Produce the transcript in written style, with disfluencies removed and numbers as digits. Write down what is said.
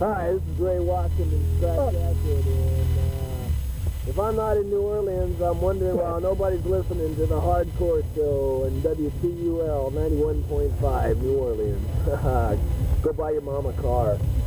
Hi, this is Ray Watkins, Scratch Acid, and if I'm not in New Orleans, I'm wondering why nobody's listening to the Hardcore Show and WTUL 91.5 New Orleans. Go buy your mom a car.